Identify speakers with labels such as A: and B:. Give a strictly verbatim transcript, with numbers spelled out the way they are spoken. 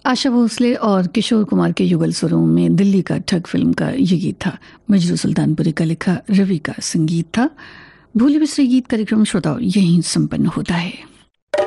A: आशा भोसले और किशोर कुमार के युगल स्वरों में दिल्ली का ठग फिल्म का ये गीत था। मजरू सुल्तानपुरी का लिखा रवि का संगीत था। भूले बिसरे गीत कार्यक्रम श्रोताओं यहीं संपन्न होता है।